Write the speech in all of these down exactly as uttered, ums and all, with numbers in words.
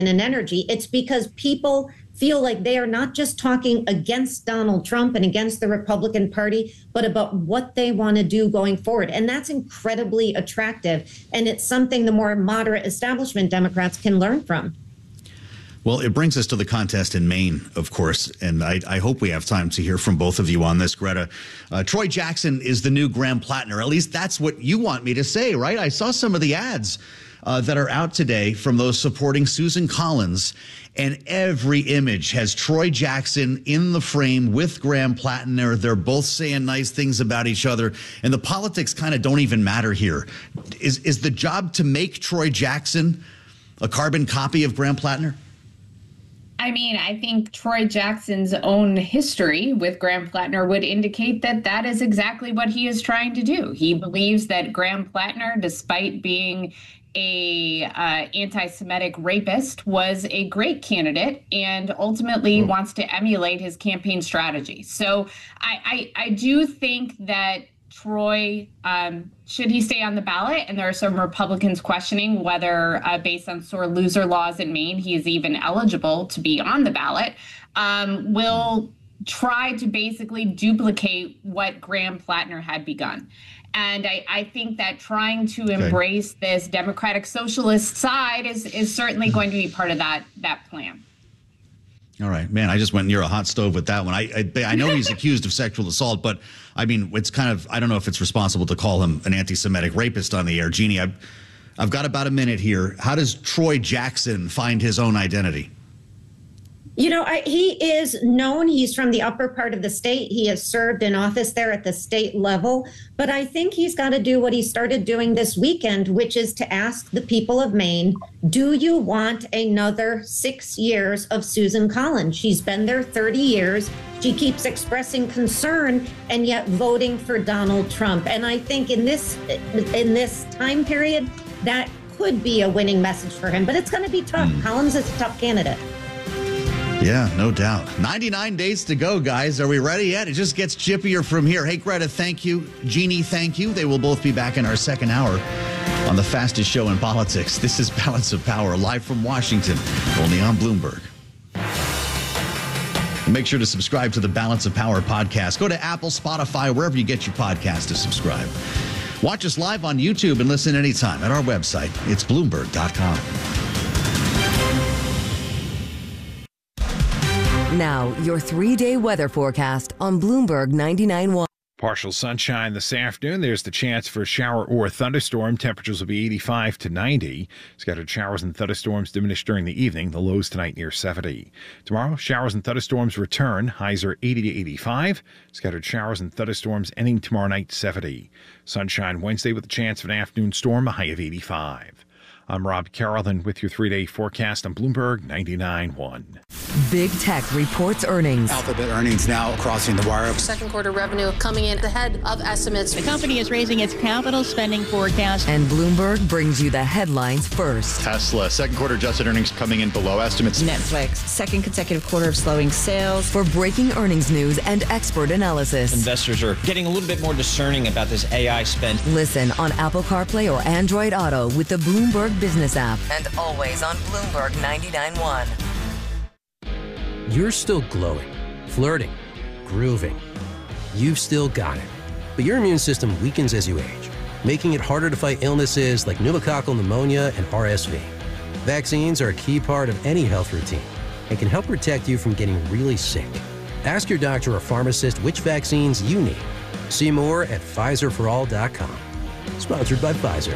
and energy. It's because people feel like they are not just talking against Donald Trump and against the Republican Party, but about what they want to do going forward. And that's incredibly attractive. And it's something the more moderate establishment Democrats can learn from. Well, it brings us to the contest in Maine, of course, and I, I hope we have time to hear from both of you on this, Greta. Uh, Troy Jackson is the new Graham Plattner. At least that's what you want me to say, right? I saw some of the ads uh, that are out today from those supporting Susan Collins, and every image has Troy Jackson in the frame with Graham Plattner. They're both saying nice things about each other, and the politics kind of don't even matter here. Is, is the job to make Troy Jackson a carbon copy of Graham Plattner? I mean, I think Troy Jackson's own history with Graham Plattner would indicate that that is exactly what he is trying to do. He believes that Graham Plattner, despite being a uh, anti-Semitic rapist, was a great candidate and ultimately mm. wants to emulate his campaign strategy. So I, I, I do think that Troy, um, should he stay on the ballot? And there are some Republicans questioning whether, uh, based on sore loser laws in Maine, he is even eligible to be on the ballot, um, will try to basically duplicate what Graham Plattner had begun. And I, I think that trying to okay. embrace this democratic socialist side is, is certainly going to be part of that, that plan. All right, man, I just went near a hot stove with that one. I I, I know he's accused of sexual assault, but I mean, it's kind of, I don't know if it's responsible to call him an anti-Semitic rapist on the air. Jeannie, I've, I've got about a minute here. How does Troy Jackson find his own identity? You know, I, he is known. He's from the upper part of the state. He has served in office there at the state level. But I think he's got to do what he started doing this weekend, which is to ask the people of Maine, do you want another six years of Susan Collins? She's been there thirty years. She keeps expressing concern and yet voting for Donald Trump. And I think in this in this time period, that could be a winning message for him. But it's going to be tough. Mm. Collins is a tough candidate. Yeah, no doubt. ninety-nine days to go, guys. Are we ready yet? It just gets chippier from here. Hey, Greta, thank you. Jeannie, thank you. They will both be back in our second hour on the fastest show in politics. This is Balance of Power, live from Washington, only on Bloomberg. Make sure to subscribe to the Balance of Power podcast. Go to Apple, Spotify, wherever you get your podcast to subscribe. Watch us live on YouTube and listen anytime at our website. It's Bloomberg dot com. Now, your three-day weather forecast on Bloomberg ninety-nine point one. Partial sunshine this afternoon. There's the chance for a shower or a thunderstorm. Temperatures will be eighty-five to ninety. Scattered showers and thunderstorms diminish during the evening. The lows tonight near seventy. Tomorrow, showers and thunderstorms return. Highs are eighty to eighty-five. Scattered showers and thunderstorms ending tomorrow night, seventy. Sunshine Wednesday with a chance of an afternoon storm, a high of eighty-five. I'm Rob Carrollton with your three-day forecast on Bloomberg ninety-nine point one. Big Tech reports earnings. Alphabet earnings now crossing the wire. Second quarter revenue coming in ahead of estimates. The company is raising its capital spending forecast. And Bloomberg brings you the headlines first. Tesla, second quarter adjusted earnings coming in below estimates. Netflix, second consecutive quarter of slowing sales. For breaking earnings news and expert analysis. Investors are getting a little bit more discerning about this A I spend. Listen on Apple CarPlay or Android Auto with the Bloomberg Business app. And always on Bloomberg ninety-nine point one. You're still glowing, flirting, grooving. You've still got it. But your immune system weakens as you age, making it harder to fight illnesses like pneumococcal pneumonia and R S V. Vaccines are a key part of any health routine and can help protect you from getting really sick. Ask your doctor or pharmacist which vaccines you need. See more at Pfizer for all dot com. Sponsored by Pfizer.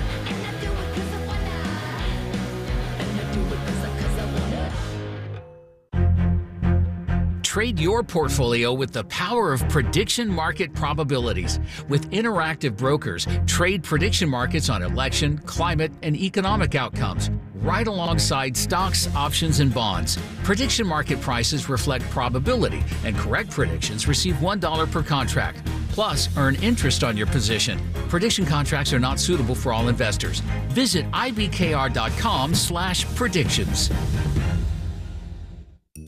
Trade your portfolio with the power of prediction market probabilities. With Interactive Brokers, trade prediction markets on election, climate, and economic outcomes, right alongside stocks, options, and bonds. Prediction market prices reflect probability, and correct predictions receive one dollar per contract. Plus, earn interest on your position. Prediction contracts are not suitable for all investors. Visit I B K R dot com slash predictions.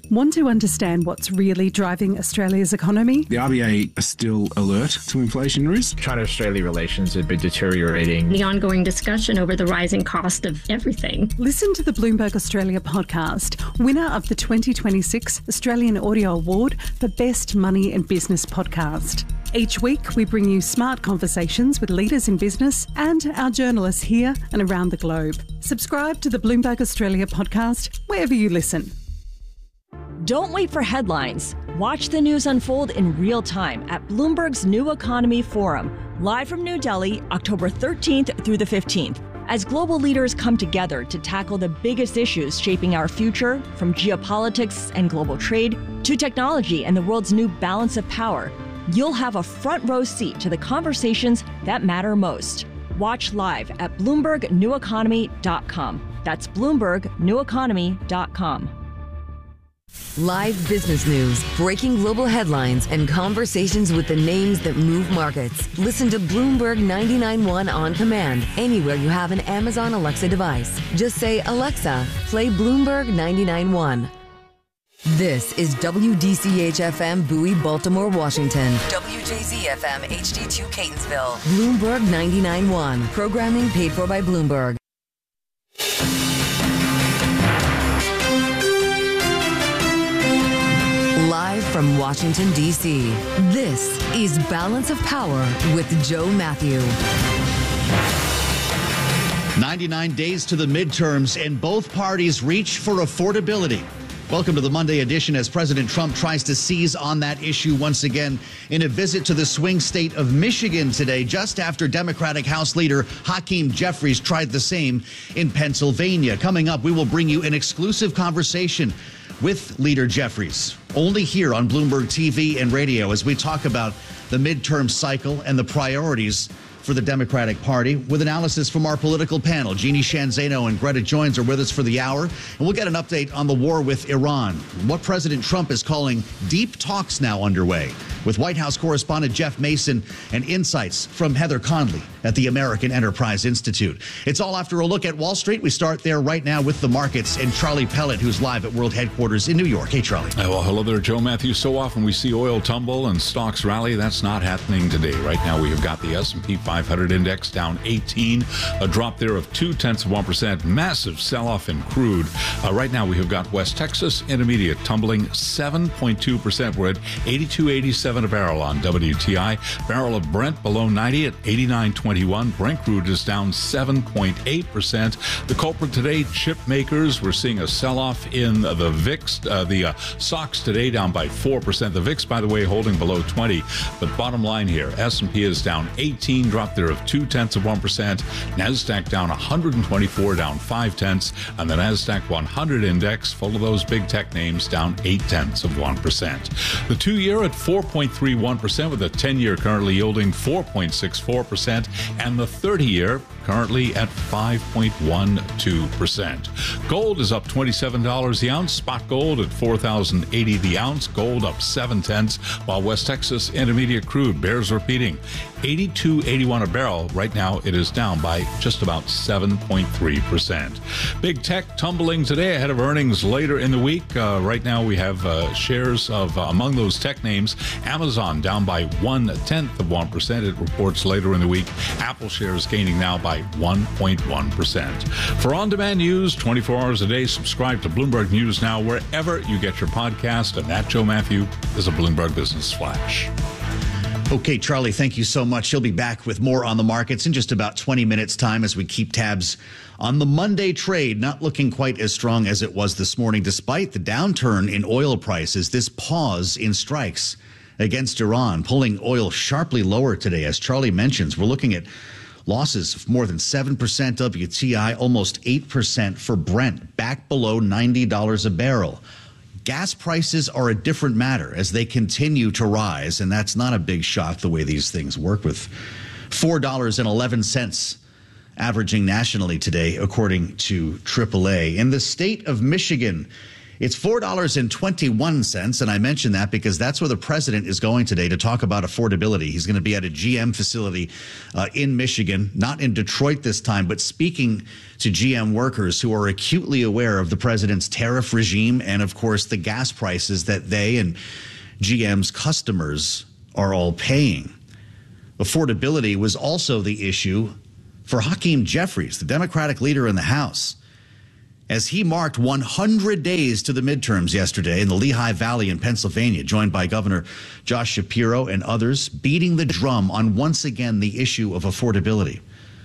Want to understand what's really driving Australia's economy? The R B A are still alert to inflation risk. China-Australia relations have been deteriorating. The ongoing discussion over the rising cost of everything. Listen to the Bloomberg Australia podcast, winner of the twenty twenty-six Australian Audio Award for Best Money and Business Podcast. Each week, we bring you smart conversations with leaders in business and our journalists here and around the globe. Subscribe to the Bloomberg Australia podcast wherever you listen. Don't wait for headlines. Watch the news unfold in real time at Bloomberg's New Economy Forum, live from New Delhi, October thirteenth through the fifteenth. As global leaders come together to tackle the biggest issues shaping our future, from geopolitics and global trade to technology and the world's new balance of power, you'll have a front row seat to the conversations that matter most. Watch live at Bloomberg New Economy dot com. That's Bloomberg New Economy dot com. Live business news, breaking global headlines, and conversations with the names that move markets. Listen to Bloomberg ninety-nine point one on command anywhere you have an Amazon Alexa device. Just say, Alexa, play Bloomberg ninety-nine point one. This is W D C H F M Bowie, Baltimore, Washington. W J Z F M H D two Catonsville. Bloomberg ninety-nine point one. Programming paid for by Bloomberg. Live from Washington, D C, this is Balance of Power with Joe Matthew. ninety-nine days to the midterms, and both parties reach for affordability. Welcome to the Monday edition as President Trump tries to seize on that issue once again in a visit to the swing state of Michigan today, just after Democratic House Leader Hakeem Jeffries tried the same in Pennsylvania. Coming up, we will bring you an exclusive conversation with Leader Jeffries, only here on Bloomberg T V and radio, as we talk about the midterm cycle and the priorities for the Democratic Party, with analysis from our political panel. Jeannie Shanzano and Greta Joins are with us for the hour, and we'll get an update on the war with Iran, what President Trump is calling deep talks now underway, with White House correspondent Jeff Mason and insights from Heather Conley at the American Enterprise Institute. It's all after a look at Wall Street. We start there right now with the markets and Charlie Pellet, who's live at World Headquarters in New York. Hey, Charlie. Uh, well, hello there, Joe Matthew. So often we see oil tumble and stocks rally. That's not happening today. Right now we have got the S and P five hundred index down eighteen, a drop there of two tenths of one percent. Massive sell-off in crude. Uh, right now we have got West Texas Intermediate tumbling seven point two percent. We're at eighty-two eighty-seven a barrel on W T I. Barrel of Brent below ninety at eighty-nine twenty-one. Brent crude is down seven point eight percent. The culprit today, chip makers. We're seeing a sell-off in the V I X. Uh, the uh, S O X today down by four percent. The V I X, by the way, holding below twenty. But bottom line here, S and P is down eighteen, drop there of two tenths of one percent. NASDAQ down one hundred twenty-four, down five tenths. And the NASDAQ one hundred index, full of those big tech names, down eight tenths of one percent. The two-year at four point three one percent, with the ten-year currently yielding four point six four percent, and the thirty-year currently at five point one two percent. Gold is up twenty-seven dollars the ounce. Spot gold at four thousand eighty the ounce. Gold up seven tenths, while West Texas Intermediate crude bears repeating. eighty-two eighty-one a barrel. Right now it is down by just about seven point three percent. Big tech tumbling today ahead of earnings later in the week. Uh, right now we have uh, shares of, uh, among those tech names, Amazon down by one tenth of one percent. It reports later in the week. Apple shares gaining now by one point one percent. For on-demand news, twenty-four hours a day, subscribe to Bloomberg News Now wherever you get your podcast. And that, Joe Matthew, is a Bloomberg Business Flash. Okay, Charlie, thank you so much. She'll be back with more on the markets in just about twenty minutes' time as we keep tabs on the Monday trade. Not looking quite as strong as it was this morning, despite the downturn in oil prices. This pause in strikes against Iran, pulling oil sharply lower today. As Charlie mentions, we're looking at losses of more than seven percent W T I, almost eight percent for Brent, back below ninety dollars a barrel. Gas prices are a different matter as they continue to rise, and that's not a big shock the way these things work, with four dollars and eleven cents averaging nationally today, according to triple A. In the state of Michigan, It's four dollars and twenty-one cents, and I mention that because that's where the president is going today to talk about affordability. He's going to be at a G M facility uh, in Michigan, not in Detroit this time, but speaking to G M workers who are acutely aware of the president's tariff regime and, of course, the gas prices that they and G M's customers are all paying. Affordability was also the issue for Hakeem Jeffries, the Democratic leader in the House, as he marked one hundred days to the midterms yesterday in the Lehigh Valley in Pennsylvania, joined by Governor Josh Shapiro and others, beating the drum on once again the issue of affordability.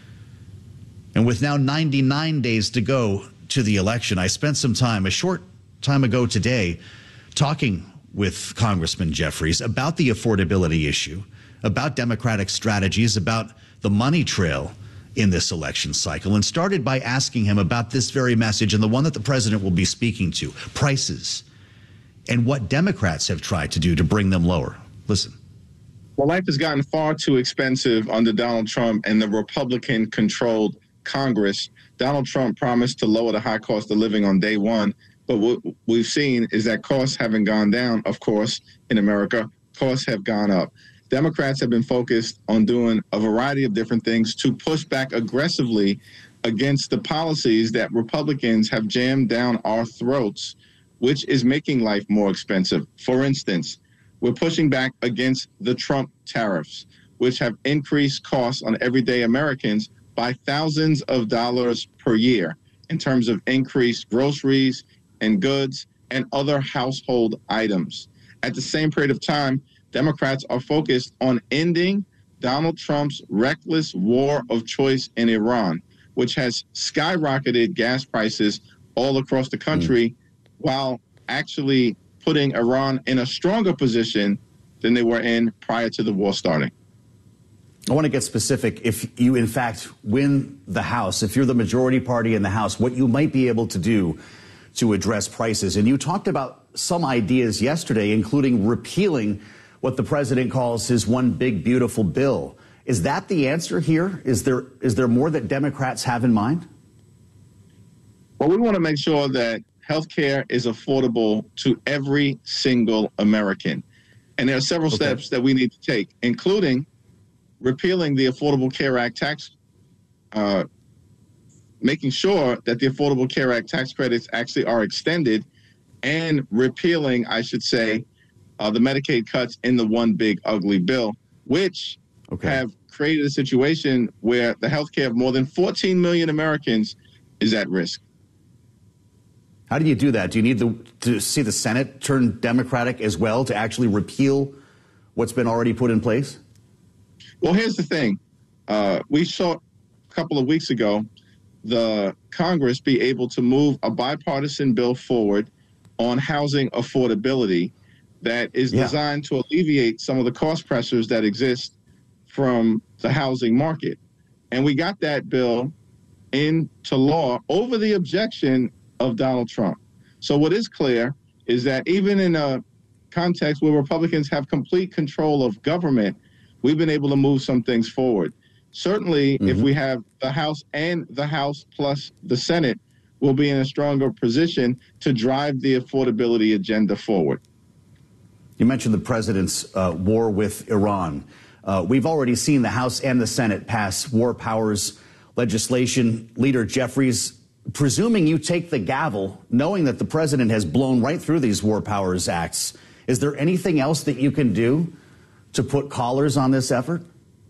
And with now ninety-nine days to go to the election, I spent some time, a short time ago today, talking with Congressman Jeffries about the affordability issue, about Democratic strategies, about the money trail in this election cycle, and started by asking him about this very message and the one that the president will be speaking to, prices, and what Democrats have tried to do to bring them lower. Listen. Well, life has gotten far too expensive under Donald Trump and the Republican-controlled Congress. Donald Trump promised to lower the high cost of living on day one, but what we've seen is that costs haven't gone down, of course, in America. Costs have gone up. Democrats have been focused on doing a variety of different things to push back aggressively against the policies that Republicans have jammed down our throats, which is making life more expensive. For instance, we're pushing back against the Trump tariffs, which have increased costs on everyday Americans by thousands of dollars per year in terms of increased groceries and goods and other household items. At the same period of time, Democrats are focused on ending Donald Trump's reckless war of choice in Iran, which has skyrocketed gas prices all across the country, mm. while actually putting Iran in a stronger position than they were in prior to the war starting. I want to get specific. If you, in fact, win the House, if you're the majority party in the House, what you might be able to do to address prices. And you talked about some ideas yesterday, including repealing what the president calls his one big, beautiful bill. Is that the answer here? Is there is there more that Democrats have in mind? Well, we want to make sure that health care is affordable to every single American. And there are several okay. steps that we need to take, including repealing the Affordable Care Act tax, uh, making sure that the Affordable Care Act tax credits actually are extended, and repealing, I should say, Uh, the Medicaid cuts in the one big ugly bill, which okay. have created a situation where the health care of more than fourteen million Americans is at risk. How do you do that? Do you need the, to see the Senate turn Democratic as well to actually repeal what's been already put in place? Well, here's the thing. Uh, we saw a couple of weeks ago the Congress be able to move a bipartisan bill forward on housing affordability that is yeah. designed to alleviate some of the cost pressures that exist from the housing market. And we got that bill into law over the objection of Donald Trump. So what is clear is that even in a context where Republicans have complete control of government, we've been able to move some things forward. Certainly, mm-hmm. if we have the House and the House plus the Senate, we'll be in a stronger position to drive the affordability agenda forward. You mentioned the president's uh, war with Iran. Uh, we've already seen the House and the Senate pass war powers legislation. Leader Jeffries, presuming you take the gavel, knowing that the president has blown right through these war powers acts, is there anything else that you can do to put collars on this effort?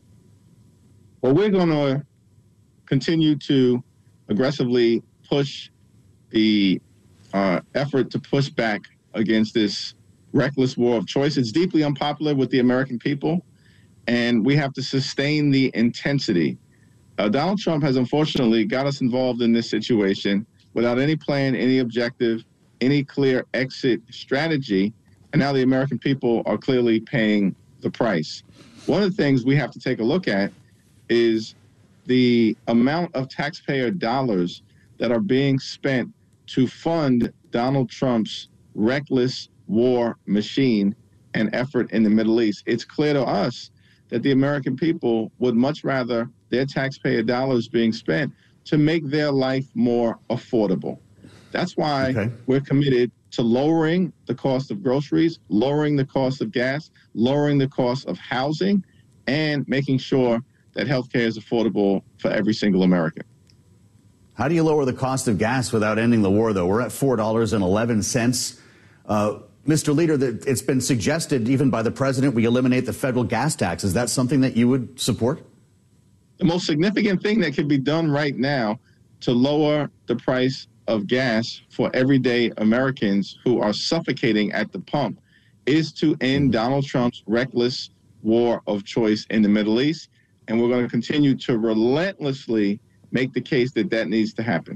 Well, we're going to continue to aggressively push the uh, effort to push back against this reckless war of choice. It's deeply unpopular with the American people, and we have to sustain the intensity. Uh, Donald Trump has unfortunately got us involved in this situation without any plan, any objective, any clear exit strategy, and now the American people are clearly paying the price. One of the things we have to take a look at is the amount of taxpayer dollars that are being spent to fund Donald Trump's reckless war machine and effort in the Middle East. It's clear to us that the American people would much rather their taxpayer dollars being spent to make their life more affordable. That's why okay. we're committed to lowering the cost of groceries, lowering the cost of gas, lowering the cost of housing, and making sure that healthcare is affordable for every single American. How do you lower the cost of gas without ending the war, though? We're at four dollars and eleven cents. Uh, Mister Leader, that it's been suggested even by the president we eliminate the federal gas tax. Is that something that you would support? The most significant thing that can be done right now to lower the price of gas for everyday Americans who are suffocating at the pump is to end Donald Trump's reckless war of choice in the Middle East. And we're going to continue to relentlessly make the case that that needs to happen.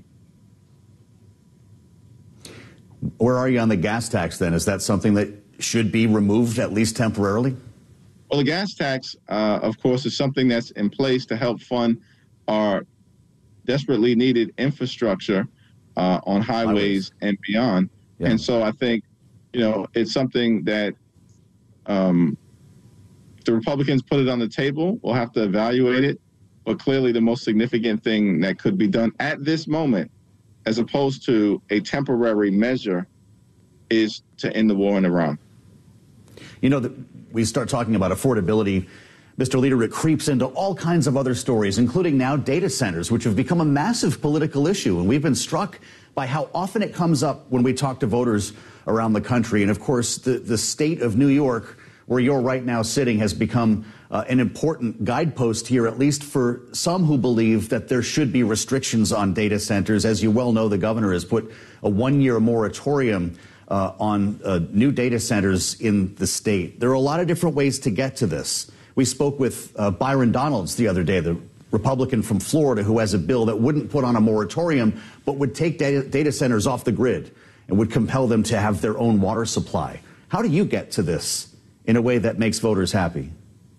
Where are you on the gas tax, then? Is that something that should be removed, at least temporarily? Well, the gas tax, uh, of course, is something that's in place to help fund our desperately needed infrastructure uh, on highways, highways and beyond. Yeah. And so I think, you know, it's something that um, the Republicans put it on the table. We'll have to evaluate it. But clearly the most significant thing that could be done at this moment, as opposed to a temporary measure, is to end the war in Iran. You know, the, we start talking about affordability, Mister Leader, it creeps into all kinds of other stories, including now data centers, which have become a massive political issue. And we've been struck by how often it comes up when we talk to voters around the country. And of course, the, the state of New York, where you're right now sitting, has become uh, an important guidepost here, at least for some who believe that there should be restrictions on data centers. As you well know, the governor has put a one-year moratorium uh, on uh, new data centers in the state. There are a lot of different ways to get to this. We spoke with uh, Byron Donalds the other day, the Republican from Florida, who has a bill that wouldn't put on a moratorium, but would take data, data centers off the grid and would compel them to have their own water supply. How do you get to this in a way that makes voters happy?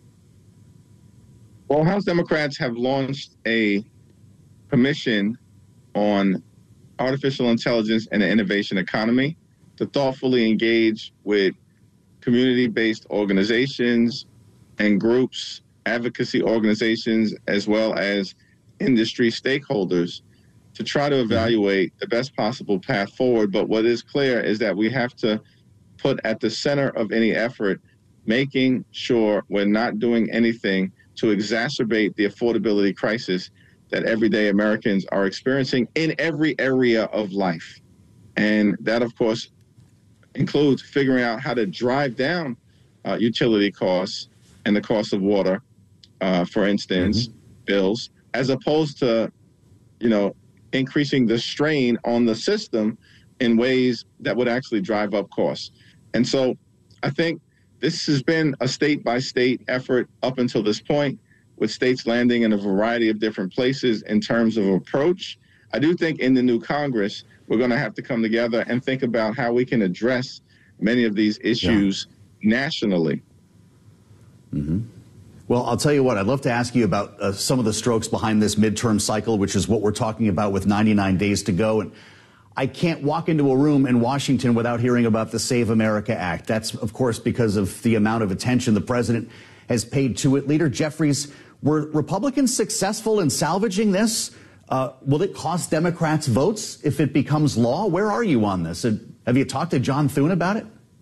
Well, House Democrats have launched a commission on artificial intelligence and the innovation economy to thoughtfully engage with community-based organizations and groups, advocacy organizations, as well as industry stakeholders to try to evaluate the best possible path forward. But what is clear is that we have to put at the center of any effort making sure we're not doing anything to exacerbate the affordability crisis that everyday Americans are experiencing in every area of life. And that, of course, includes figuring out how to drive down uh, utility costs and the cost of water, uh, for instance, mm-hmm. bills, as opposed to, you know, increasing the strain on the system in ways that would actually drive up costs. And so I think this has been a state-by-state effort up until this point, with states landing in a variety of different places in terms of approach. I do think in the new Congress, we're going to have to come together and think about how we can address many of these issues yeah. nationally. Mm-hmm. Well, I'll tell you what, I'd love to ask you about uh, some of the strokes behind this midterm cycle, which is what we're talking about with ninety-nine days to go. And I can't walk into a room in Washington without hearing about the Save America Act. That's, of course, because of the amount of attention the president has paid to it. Leader Jeffries, were Republicans successful in salvaging this? Uh, will it cost Democrats votes if it becomes law? Where are you on this? Have you talked to John Thune about it?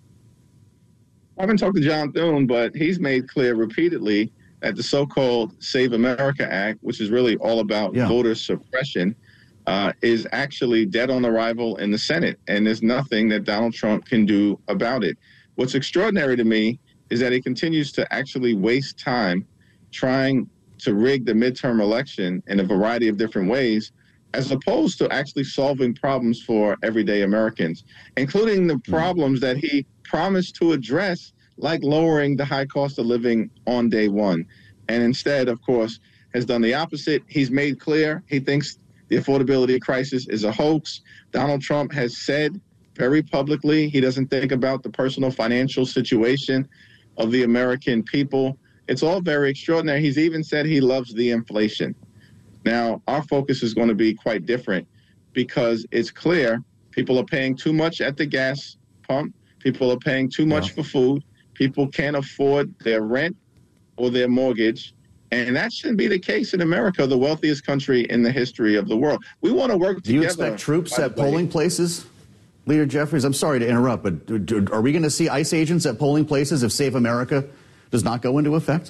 I haven't talked to John Thune, but he's made clear repeatedly that the so-called Save America Act, which is really all about yeah. voter suppression, Uh, is actually dead on arrival in the Senate, and there's nothing that Donald Trump can do about it. What's extraordinary to me is that he continues to actually waste time trying to rig the midterm election in a variety of different ways, as opposed to actually solving problems for everyday Americans, including the problems that he promised to address, like lowering the high cost of living on day one. And instead, of course, has done the opposite. He's made clear he thinks the affordability crisis is a hoax. Donald Trump has said very publicly he doesn't think about the personal financial situation of the American people. It's all very extraordinary. He's even said he loves the inflation. Now, our focus is going to be quite different because it's clear people are paying too much at the gas pump. People are paying too much yeah. for food. People can't afford their rent or their mortgage. And that shouldn't be the case in America, the wealthiest country in the history of the world. We want to work together. Do you together, expect troops at polling places? Leader Jeffries, I'm sorry to interrupt, but are we going to see ICE agents at polling places if Save America does not go into effect?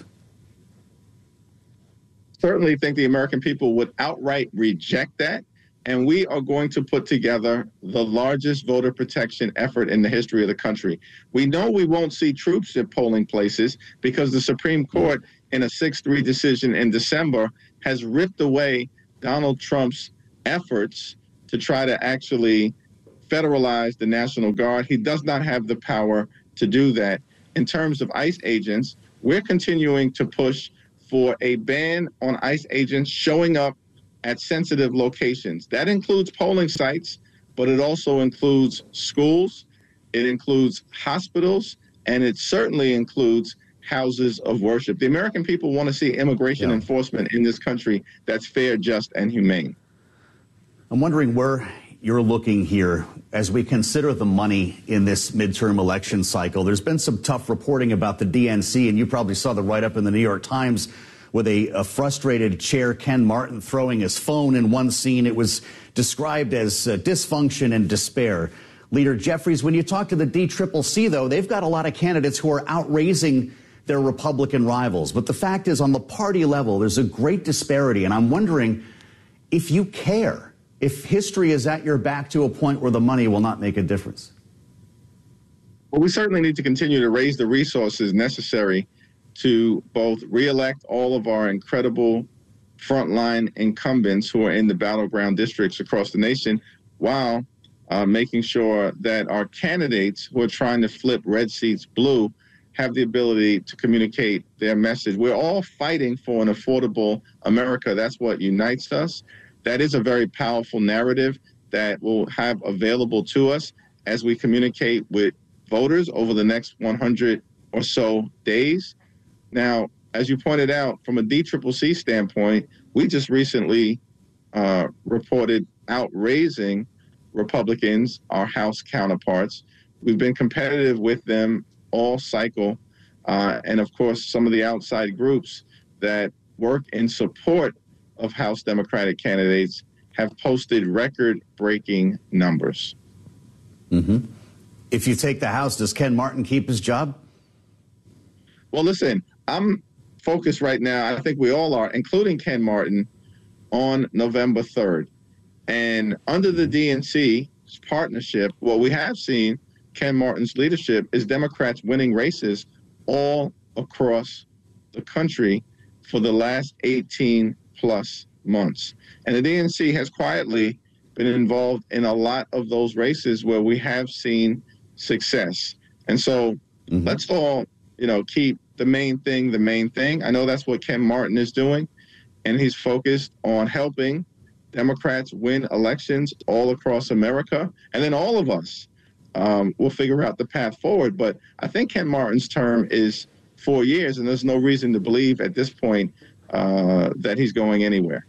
Certainly think the American people would outright reject that. And we are going to put together the largest voter protection effort in the history of the country. We know we won't see troops at polling places because the Supreme Court, in a six three decision in December, has ripped away Donald Trump's efforts to try to actually federalize the National Guard. He does not have the power to do that. In terms of ICE agents, we're continuing to push for a ban on ICE agents showing up at sensitive locations. That includes polling sites, but it also includes schools, it includes hospitals, and it certainly includes houses of worship. The American people want to see immigration yeah. enforcement in this country that's fair, just, and humane. I'm wondering where you're looking here as we consider the money in this midterm election cycle. There's been some tough reporting about the D N C, and you probably saw the write-up in the New York Times with a, a frustrated Chair Ken Martin throwing his phone in one scene. It was described as uh, dysfunction and despair. Leader Jeffries, when you talk to the D C C C, though, they've got a lot of candidates who are outraising their Republican rivals. But the fact is, on the party level, there's a great disparity. And I'm wondering if you care, if history is at your back to a point where the money will not make a difference. Well, we certainly need to continue to raise the resources necessary to both reelect all of our incredible frontline incumbents who are in the battleground districts across the nation, while uh, making sure that our candidates who are trying to flip red seats blue have the ability to communicate their message. We're all fighting for an affordable America. That's what unites us. That is a very powerful narrative that we'll have available to us as we communicate with voters over the next one hundred or so days. Now, as you pointed out, from a D C C C standpoint, we just recently uh, reported outraising Republicans, our House counterparts. We've been competitive with them all cycle. Uh, and of course, some of the outside groups that work in support of House Democratic candidates have posted record-breaking numbers. Mm-hmm. If you take the House, does Ken Martin keep his job? Well, listen, I'm focused right now, I think we all are, including Ken Martin, on November third. And under the D N C partnership, what we have seen, Ken Martin's leadership, is Democrats winning races all across the country for the last eighteen plus months. And the D N C has quietly been involved in a lot of those races where we have seen success. And so mm-hmm. let's all, you know, keep the main thing, the main thing. I know that's what Ken Martin is doing, and he's focused on helping Democrats win elections all across America. And then all of us um, will figure out the path forward. But I think Ken Martin's term is four years, and there's no reason to believe at this point uh, that he's going anywhere.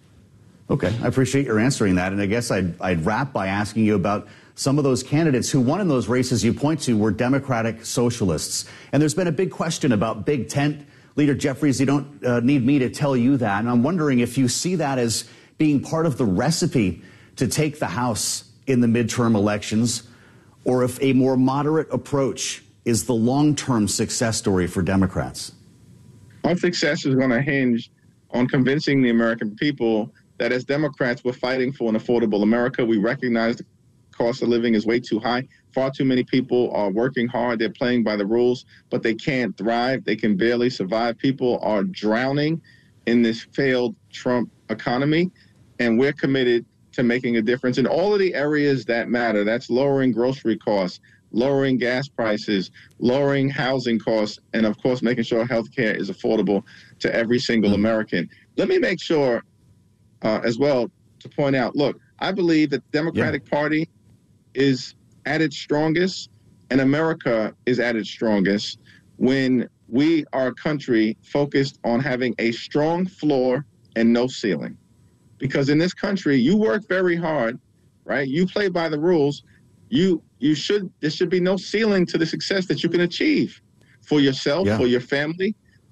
Okay, I appreciate your answering that. And I guess I'd, I'd wrap by asking you about some of those candidates who won in those races you point to were Democratic socialists. And there's been a big question about Big Tent. Leader Jeffries, you don't uh, need me to tell you that. And I'm wondering if you see that as being part of the recipe to take the House in the midterm elections, or if a more moderate approach is the long-term success story for Democrats. Our success is going to hinge on convincing the American people that as Democrats, we're fighting for an affordable America. We recognize the cost of living is way too high. Far too many people are working hard. They're playing by the rules, but they can't thrive. They can barely survive. People are drowning in this failed Trump economy, and we're committed to making a difference in all of the areas that matter. That's lowering grocery costs, lowering gas prices, lowering housing costs, and of course, making sure healthcare is affordable to every single American. Let me make sure uh, as well to point out, look, I believe that the Democratic yeah. Party is at its strongest and America is at its strongest when we are a country focused on having a strong floor and no ceiling. Because in this country, you work very hard, right? You play by the rules. You you should there should be no ceiling to the success that you can achieve for yourself, yeah. for your family,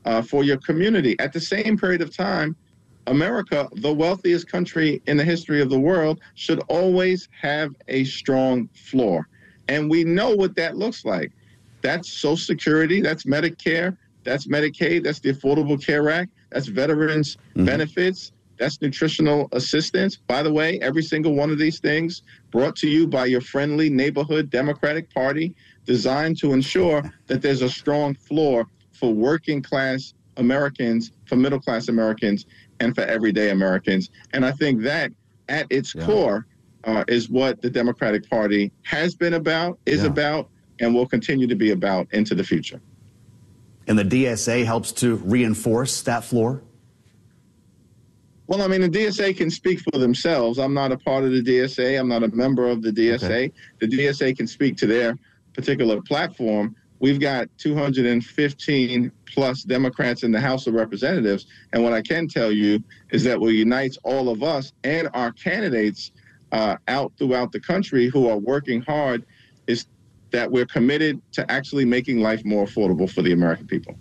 uh, for your community. At the same period of time, America, the wealthiest country in the history of the world, should always have a strong floor. And we know what that looks like. That's Social Security, that's Medicare, that's Medicaid, that's the Affordable Care Act, that's veterans mm-hmm. benefits, that's nutritional assistance. By the way, every single one of these things brought to you by your friendly neighborhood Democratic Party, designed to ensure that there's a strong floor for working class Americans, for middle class Americans, and for everyday Americans. And I think that at its yeah. core uh, is what the Democratic Party has been about, is yeah. about, and will continue to be about into the future. And the D S A helps to reinforce that floor? Well, I mean, the D S A can speak for themselves. I'm not a part of the D S A. I'm not a member of the D S A. Okay. The D S A can speak to their particular platform. We've got two hundred fifteen plus Democrats in the House of Representatives. And what I can tell you is that what unites all of us and our candidates uh, out throughout the country who are working hard is that we're committed to actually making life more affordable for the American people.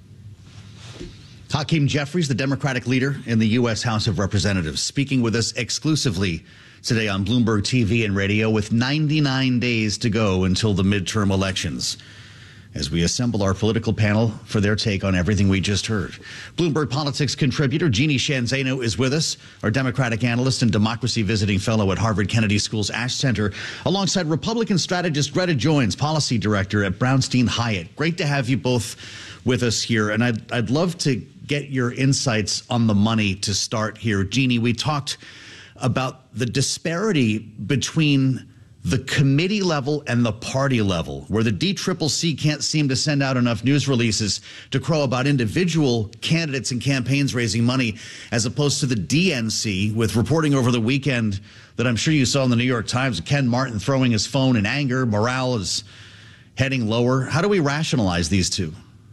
Hakeem Jeffries, the Democratic leader in the U S House of Representatives, speaking with us exclusively today on Bloomberg T V and radio with ninety-nine days to go until the midterm elections, as we assemble our political panel for their take on everything we just heard. Bloomberg Politics contributor Jeannie Sheehan Zaino is with us, our Democratic analyst and democracy visiting fellow at Harvard Kennedy School's Ash Center, alongside Republican strategist Greta Joins, policy director at Brownstein Hyatt. Great to have you both with us here, and I'd, I'd love to get your insights on the money to start here. Jeannie, we talked about the disparity between the committee level and the party level, where the D C C C can't seem to send out enough news releases to crow about individual candidates and campaigns raising money, as opposed to the D N C, with reporting over the weekend that I'm sure you saw in the New York Times, Ken Martin throwing his phone in anger. Morale is heading lower. How do we rationalize these two?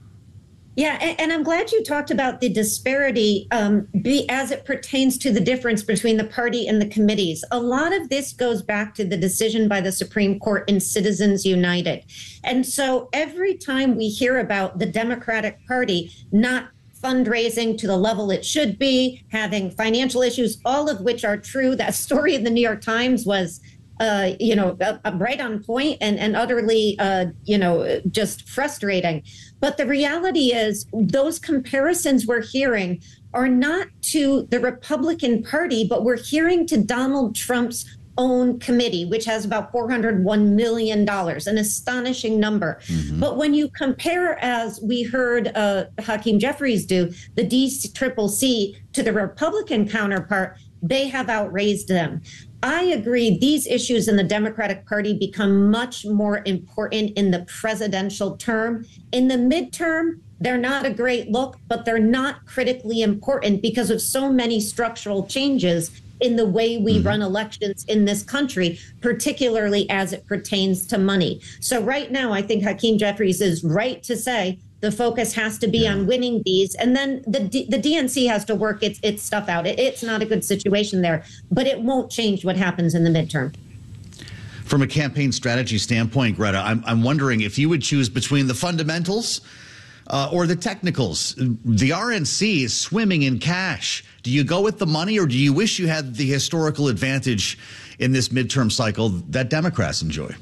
Yeah, and, and I'm glad you talked about the disparity um, be, as it pertains to the difference between the party and the committees. A lot of this goes back to the decision by the Supreme Court in Citizens United. And so every time we hear about the Democratic Party not fundraising to the level it should be, having financial issues, all of which are true, that story in the New York Times was Uh, you know, uh, right on point and, and utterly, uh, you know, just frustrating. But the reality is those comparisons we're hearing are not to the Republican Party, but we're hearing to Donald Trump's own committee, which has about four hundred one million dollars, an astonishing number. Mm-hmm. But when you compare, as we heard uh, Hakeem Jeffries do, the D C C C to the Republican counterpart, they have outraised them. I agree. These issues in the Democratic Party become much more important in the presidential term. In the midterm, they're not a great look, but they're not critically important because of so many structural changes in the way we mm-hmm. run elections in this country, particularly as it pertains to money. So right now, I think Hakeem Jeffries is right to say the focus has to be yeah. on winning these, and then the D- the D N C has to work its its stuff out. It, it's not a good situation there, but it won't change what happens in the midterm. From a campaign strategy standpoint, Greta, I'm I'm wondering if you would choose between the fundamentals uh, or the technicals. The R N C is swimming in cash. Do you go with the money, or do you wish you had the historical advantage in this midterm cycle that Democrats enjoy?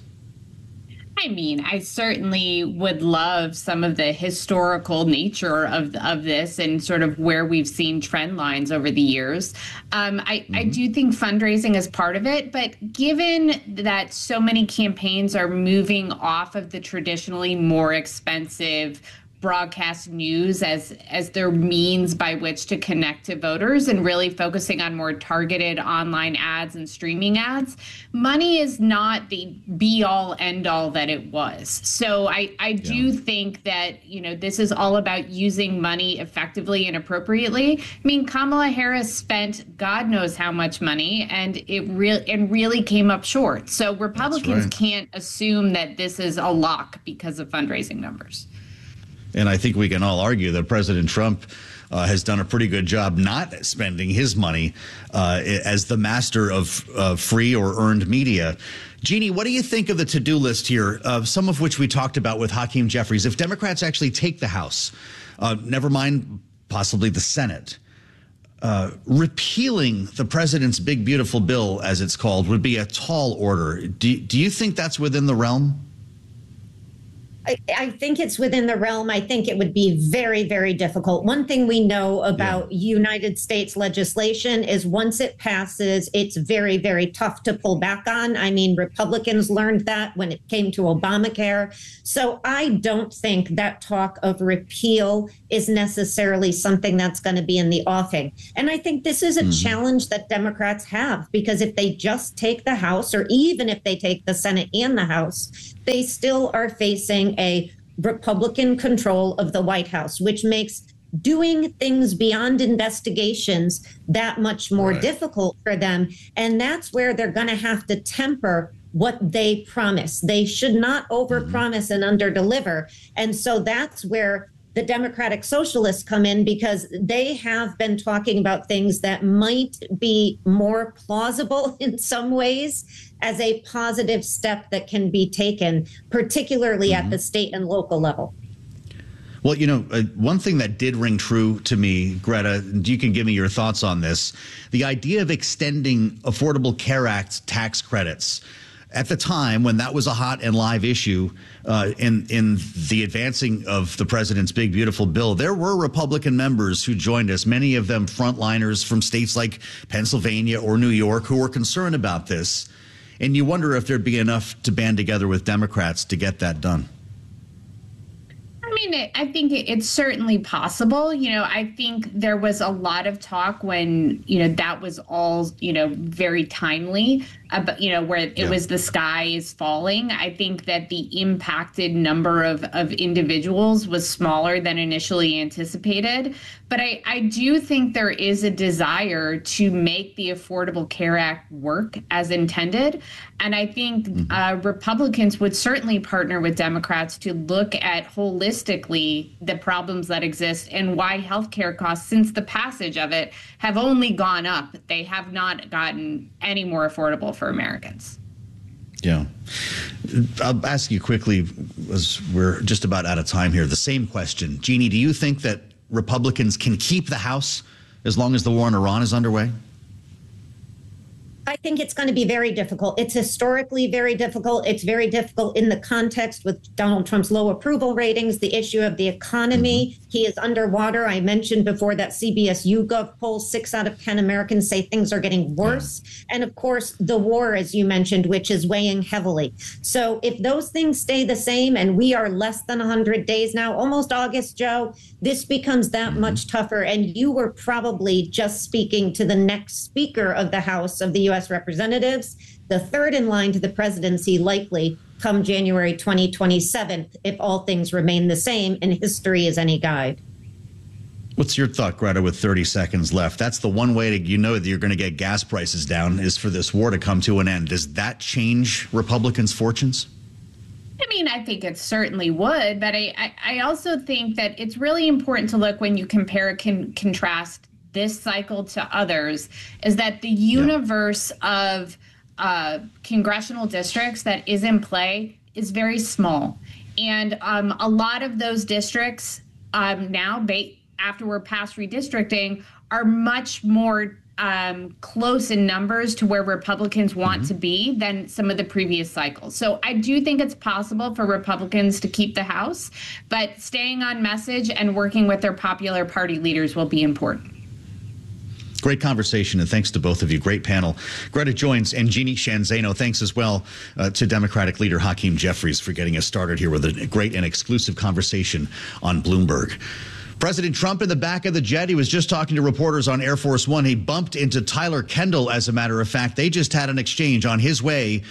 I mean, I certainly would love some of the historical nature of of this and sort of where we've seen trend lines over the years. Um, I, mm-hmm. I do think fundraising is part of it, but given that so many campaigns are moving off of the traditionally more expensive broadcast news as as their means by which to connect to voters and really focusing on more targeted online ads and streaming ads, money is not the be all end all that it was. So I, I yeah. do think that, you know, this is all about using money effectively and appropriately. I mean, Kamala Harris spent God knows how much money and it really and really came up short. So Republicans right. can't assume that this is a lock because of fundraising numbers. And I think we can all argue that President Trump uh, has done a pretty good job not spending his money uh, as the master of uh, free or earned media. Jeannie, what do you think of the to-do list here, uh, some of which we talked about with Hakeem Jeffries? If Democrats actually take the House, uh, never mind possibly the Senate, uh, repealing the president's big, beautiful bill, as it's called, would be a tall order. Do, do you think that's within the realm? I, I think it's within the realm. I think it would be very, very difficult. One thing we know about yeah. United States legislation is once it passes, it's very, very tough to pull back on. I mean, Republicans learned that when it came to Obamacare. So I don't think that talk of repeal is necessarily something that's going to be in the offing. And I think this is a mm-hmm. challenge that Democrats have, because if they just take the House, or even if they take the Senate and the House, they still are facing a Republican control of the White House, which makes doing things beyond investigations that much more right. difficult for them. And that's where they're going to have to temper what they promise. They should not overpromise mm-hmm. and underdeliver. And so that's where the Democratic Socialists come in, because they have been talking about things that might be more plausible in some ways as a positive step that can be taken, particularly mm-hmm. at the state and local level. Well, you know, uh, one thing that did ring true to me, Greta, and you can give me your thoughts on this, the idea of extending Affordable Care Act tax credits. At the time when that was a hot and live issue uh, in in the advancing of the president's big, beautiful bill, there were Republican members who joined us, many of them frontliners from states like Pennsylvania or New York, who were concerned about this. And you wonder if there'd be enough to band together with Democrats to get that done. I mean, I think it's certainly possible. You know, I think there was a lot of talk when, you know, that was all, you know, very timely, about, you know, where it yeah. was the sky is falling. I think that the impacted number of, of individuals was smaller than initially anticipated. But I, I do think there is a desire to make the Affordable Care Act work as intended. And I think mm-hmm. uh, Republicans would certainly partner with Democrats to look at holistically the problems that exist and why healthcare costs since the passage of it have only gone up. They have not gotten any more affordable for Americans. Yeah. I'll ask you quickly, as we're just about out of time here, the same question. Jeannie, do you think that Republicans can keep the House as long as the war in Iran is underway? I think it's going to be very difficult. It's historically very difficult. It's very difficult in the context with Donald Trump's low approval ratings, the issue of the economy. Mm-hmm. He is underwater. I mentioned before that C B S YouGov poll, six out of ten Americans say things are getting worse. Yeah. And of course, the war, as you mentioned, which is weighing heavily. So if those things stay the same, and we are less than one hundred days now, almost August, Joe, this becomes that mm-hmm. much tougher. And you were probably just speaking to the next Speaker of the House of the U S Representatives, the third in line to the presidency, likely come January twenty twenty-seven, if all things remain the same and history is any guide. What's your thought, Greta, with thirty seconds left? That's the one way to, you know, that you're going to get gas prices down, is for this war to come to an end. Does that change Republicans' fortunes? I mean, I think it certainly would, but I, I, I also think that it's really important to look, when you compare, con, contrast this cycle to others, is that the universe yeah. of uh, congressional districts that is in play is very small. And um, a lot of those districts um, now, ba- after we're past redistricting, are much more um, close in numbers to where Republicans want mm-hmm. to be than some of the previous cycles. So I do think it's possible for Republicans to keep the House, but staying on message and working with their popular party leaders will be important. Great conversation, and thanks to both of you. Great panel. Greta Joins and Jeannie Sheehan Zaino. Thanks as well uh, to Democratic leader Hakeem Jeffries for getting us started here with a great and exclusive conversation on Bloomberg. President Trump in the back of the jet. He was just talking to reporters on Air Force One. He bumped into Tyler Kendall, as a matter of fact. They just had an exchange on his way